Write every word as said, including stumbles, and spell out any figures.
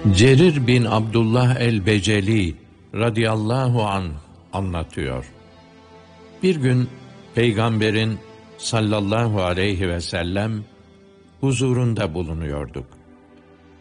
Cerir bin Abdullah el-Beceli radıyallahu anh anlatıyor. Bir gün Peygamberin sallallahu aleyhi ve sellem huzurunda bulunuyorduk.